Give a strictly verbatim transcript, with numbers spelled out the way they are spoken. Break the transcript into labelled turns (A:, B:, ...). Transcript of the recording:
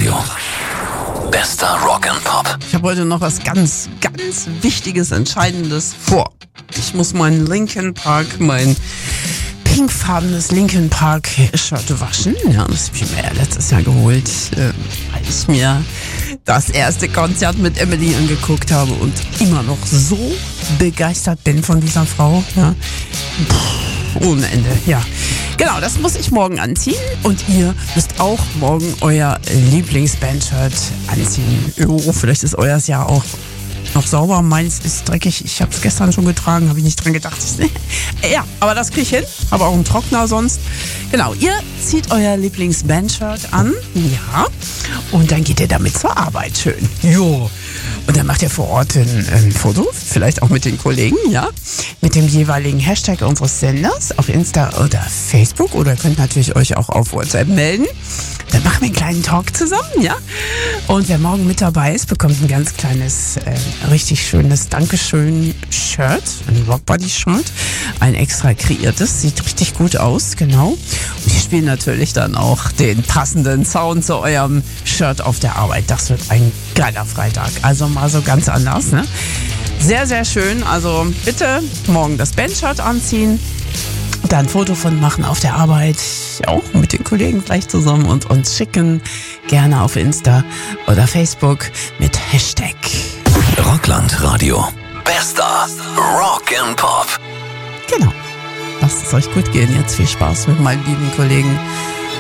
A: Radio. Bester Rock and Pop.
B: Ich habe heute noch was ganz, ganz Wichtiges, Entscheidendes vor. Ich muss meinen Linkin Park, mein pinkfarbenes Linkin Park Shirt waschen. Ja, das habe ich mir ja letztes Jahr geholt, äh, weil ich mir das erste Konzert mit Emily angeguckt habe und immer noch so begeistert bin von dieser Frau. Ja. Puh, ohne Ende, ja. Genau, das muss ich morgen anziehen und ihr müsst auch morgen euer Lieblingsband-Shirt anziehen. Jo, vielleicht ist euers ja auch noch sauber, meins ist dreckig. Ich habe es gestern schon getragen, habe ich nicht dran gedacht. Ja, aber das kriege ich hin. Habe auch einen Trockner sonst. Genau, ihr zieht euer Lieblingsband-Shirt an. Ja. Und dann geht ihr damit zur Arbeit schön. Jo. Und dann macht ihr vor Ort ein, ein Foto, vielleicht auch mit den Kollegen, ja. Mit dem jeweiligen Hashtag unseres Senders auf Insta oder Facebook. Oder könnt natürlich euch auch auf WhatsApp melden. Dann machen wir einen kleinen Talk zusammen, ja. Und wer morgen mit dabei ist, bekommt ein ganz kleines, äh, richtig schönes Dankeschön-Shirt, ein Rockbody-Shirt, ein extra kreiertes, sieht richtig gut aus, genau. Und wir spielen natürlich dann auch den passenden Sound zu eurem Shirt auf der Arbeit. Das wird ein geiler Freitag, also mal so ganz anders, ne? Sehr, sehr schön, also bitte morgen das Bandshirt anziehen. Da ein Foto von machen auf der Arbeit, auch mit den Kollegen gleich zusammen und uns schicken. Gerne auf Insta oder Facebook mit Hashtag
A: Rockland Radio. Bester Rock and Pop.
B: Genau. Lasst es euch gut gehen. Jetzt viel Spaß mit meinen lieben Kollegen